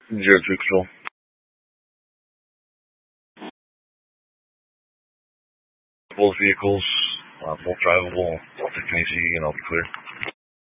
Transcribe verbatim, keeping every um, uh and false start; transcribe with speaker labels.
Speaker 1: Zero three control. Both vehicles, uh, both drivable. Take an easy and I'll be clear.